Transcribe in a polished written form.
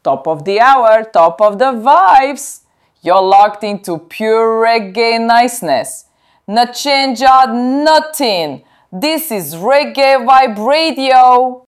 top of the hour, top of the vibes. You're locked into pure reggae niceness. Not change out nothing. This is Reggae Vibe Radio.